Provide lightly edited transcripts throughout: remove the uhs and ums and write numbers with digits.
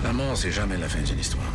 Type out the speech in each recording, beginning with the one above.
La mort, c'est jamais la fin d'une histoire.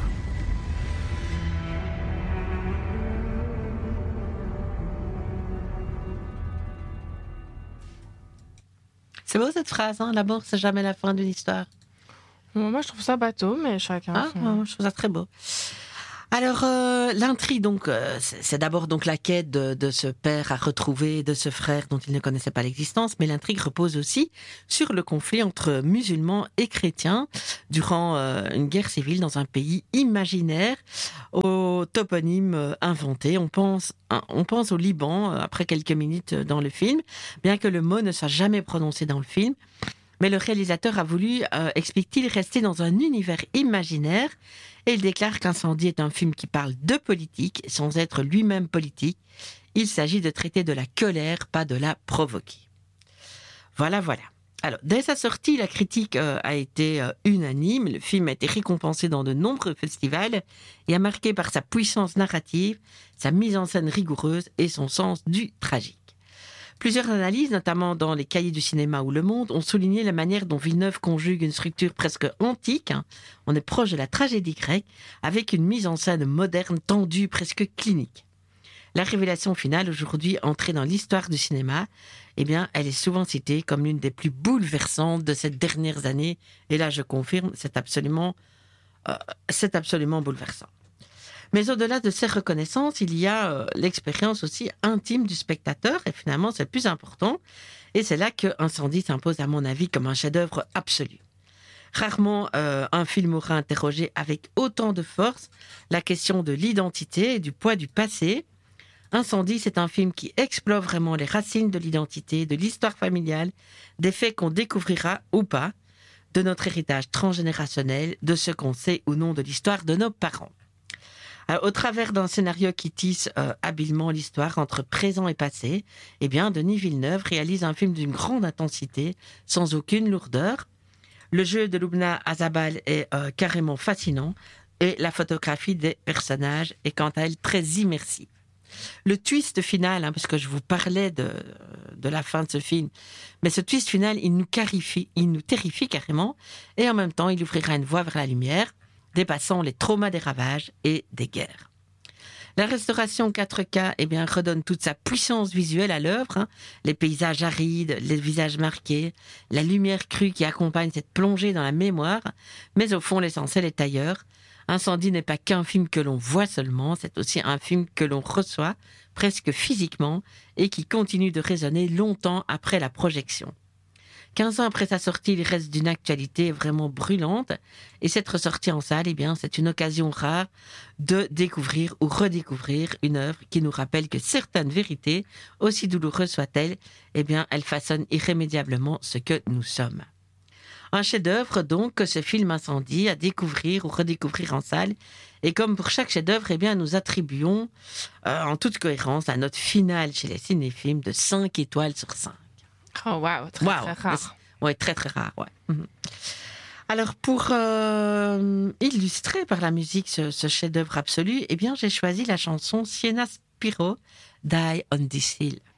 C'est beau cette phrase, hein? La mort, c'est jamais la fin d'une histoire. Moi, je trouve ça bateau, mais chacun. Je trouve ça très beau. Alors, l'intrigue, donc, c'est d'abord donc la quête de ce père à retrouver, de ce frère dont il ne connaissait pas l'existence, mais l'intrigue repose aussi sur le conflit entre musulmans et chrétiens durant une guerre civile dans un pays imaginaire, au toponyme inventé. On pense au Liban après quelques minutes dans le film, bien que le mot ne soit jamais prononcé dans le film. Mais le réalisateur a voulu, explique-t-il, rester dans un univers imaginaire et il déclare qu'Incendie est un film qui parle de politique sans être lui-même politique. Il s'agit de traiter de la colère, pas de la provoquer. Voilà. Alors, dès sa sortie, la critique a été unanime. Le film a été récompensé dans de nombreux festivals et a marqué par sa puissance narrative, sa mise en scène rigoureuse et son sens du tragique. Plusieurs analyses, notamment dans les cahiers du cinéma ou Le Monde, ont souligné la manière dont Villeneuve conjugue une structure presque antique, on est proche de la tragédie grecque, avec une mise en scène moderne, tendue, presque clinique. La révélation finale, aujourd'hui entrée dans l'histoire du cinéma, eh bien, elle est souvent citée comme l'une des plus bouleversantes de ces dernières années. Et là, je confirme, c'est absolument bouleversant. Mais au-delà de ces reconnaissances, il y a l'expérience aussi intime du spectateur, et finalement c'est le plus important, et c'est là que Incendie s'impose à mon avis comme un chef-d'œuvre absolu. Rarement un film aura interrogé avec autant de force la question de l'identité et du poids du passé. Incendie, c'est un film qui explore vraiment les racines de l'identité, de l'histoire familiale, des faits qu'on découvrira ou pas, de notre héritage transgénérationnel, de ce qu'on sait ou non de l'histoire de nos parents. Au travers d'un scénario qui tisse habilement l'histoire entre présent et passé, eh bien, Denis Villeneuve réalise un film d'une grande intensité, sans aucune lourdeur. Le jeu de Lubna Azabal est carrément fascinant et la photographie des personnages est quant à elle très immersive. Le twist final, parce que je vous parlais de la fin de ce film, mais ce twist final, il nous terrifie carrément, et en même temps, il ouvrira une voie vers la lumière, dépassant les traumas des ravages et des guerres. La restauration 4K, redonne toute sa puissance visuelle à l'œuvre, les paysages arides, les visages marqués, la lumière crue qui accompagne cette plongée dans la mémoire, mais au fond, l'essentiel est ailleurs. Incendie n'est pas qu'un film que l'on voit seulement, c'est aussi un film que l'on reçoit, presque physiquement, et qui continue de résonner longtemps après la projection. 15 ans après sa sortie, il reste d'une actualité vraiment brûlante. Et cette ressortie en salle, c'est une occasion rare de découvrir ou redécouvrir une œuvre qui nous rappelle que certaines vérités, aussi douloureuses soient-elles, elles façonnent irrémédiablement ce que nous sommes. Un chef-d'œuvre, donc, que ce film Incendie à découvrir ou redécouvrir en salle. Et comme pour chaque chef-d'œuvre, nous attribuons, en toute cohérence, la note finale chez les cinéphiles de 5 étoiles sur 5. Oh, wow, très rare. Oui, très, très rare, ouais. Alors, pour illustrer par la musique ce chef-d'œuvre absolu, j'ai choisi la chanson Sienna Spiro, Die on this Hill.